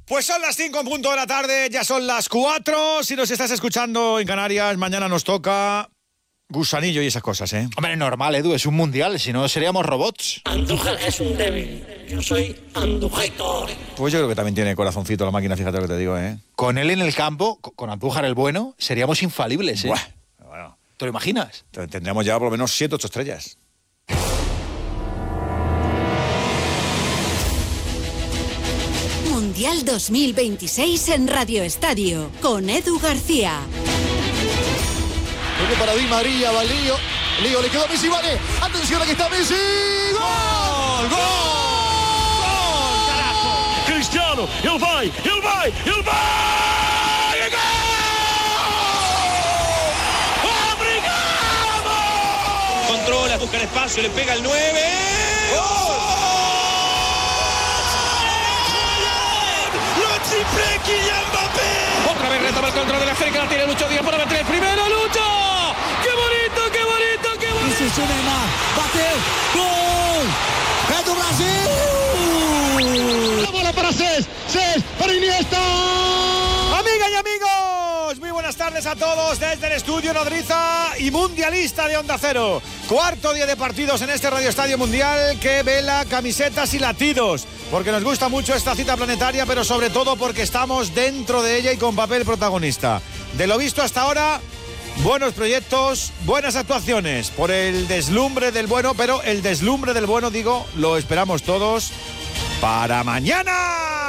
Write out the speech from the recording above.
Pues son las 5 en punto de la tarde, ya son las 4. Si nos estás escuchando en Canarias, mañana nos toca gusanillo y esas cosas, ¿eh? Hombre, normal, Edu, es un mundial, si no seríamos robots. Andújar es un débil, yo soy Andújar. Pues yo creo que también tiene corazoncito la máquina, fíjate lo que te digo, ¿eh? Con él en el campo, con Andújar el bueno, seríamos infalibles, ¿eh? Buah, bueno, ¿Te lo imaginas? tendríamos ya por lo menos 7 o 8 estrellas. Mundial 2026 en Radio Estadio, con Edu García. Toque para Di María, va el Lío. Lío le quedó a Messi, vale. Atención, aquí está Messi. ¡Gol! ¡Gol! ¡Gol! ¡Carajo! Cristiano, ele vai! ¡Obrigado! Controla, busca el espacio, le pega el 9. ¡Gol! Otra vez retoma el control de la cerca, la tiene Lucho Díaz para meter el primero. ¡Lucho! ¡Qué bonito! Isso, Neymar. Bateu. Gol! É do Brasil! La bola para Cés para Iniesta. Amigas y amigos, muy buenas tardes a todos desde el estudio nodriza y mundialista de Onda Cero. Cuarto día de partidos en este Radio Estadio Mundial que vela camisetas y latidos, porque nos gusta mucho esta cita planetaria, pero sobre todo porque estamos dentro de ella y con papel protagonista. De lo visto hasta ahora, buenos proyectos, buenas actuaciones, por el deslumbre del bueno, pero el deslumbre del bueno, digo, lo esperamos todos para mañana.